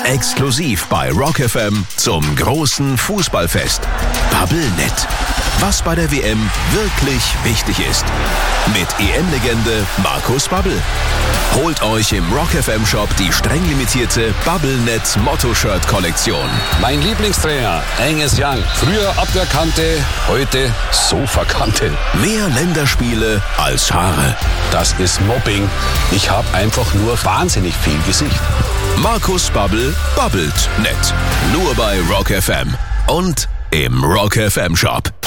Exklusiv bei Rock FM zum großen Fußballfest. Bubblenet. Was bei der WM wirklich wichtig ist. Mit EM-Legende Markus Babbel. Holt euch im Rock FM Shop die streng limitierte Bubblenet Motto-Shirt-Kollektion. Mein Lieblingstrainer, Angus Young. Früher ab der Kante, heute Sofakante. Mehr Länderspiele als Haare. Das ist Mobbing. Ich habe einfach nur wahnsinnig viel Gesicht. Markus Babbel babbelt nett. Nur bei Rock FM und im Rock FM Shop.